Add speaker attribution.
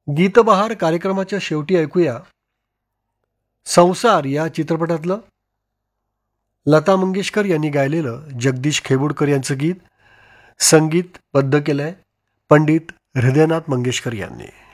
Speaker 1: गीतबहार कार्यक्रमाच्या शेवटी ऐकूया संसार या चित्रपटातलं लता मंगेशकर यांनी गायलेलं जगदीश खेबुडकर यांचं गीत. संगीत बद्ध केलंय पंडित हृदयनाथ मंगेशकर यांनी.